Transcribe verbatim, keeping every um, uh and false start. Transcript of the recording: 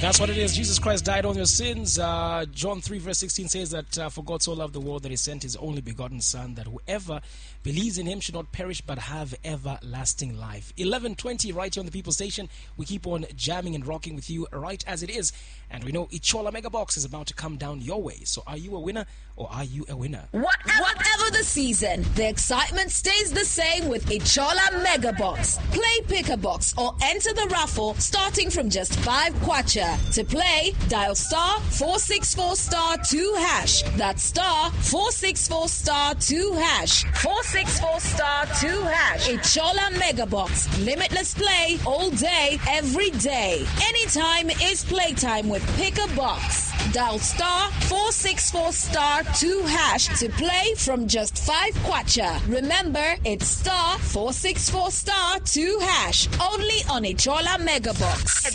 That's what it is. Jesus Christ died on your sins. Uh, John three verse sixteen says that uh, for God so loved the world that he sent his only begotten Son, that whoever believes in him should not perish but have everlasting life. eleven twenty right here on the People Station. We keep on jamming and rocking with you right as it is. And we know Ichola Mega Box is about to come down your way. So are you a winner or are you a winner? Whatever, Whatever the season, the excitement stays the same with Ichola Mega Box. Play Pick a Box or enter the raffle starting from just five kwacha. To play, dial star four six four star two hash. That's star four six four star two hash. four six four star two hash. Ichola Mega Box. Limitless play all day, every day. Anytime is playtime with Pick a Box. Dial star four six four star two hash to play from just five kwacha. Remember, it's star four six four star two hash. Only on Ichola Mega Box.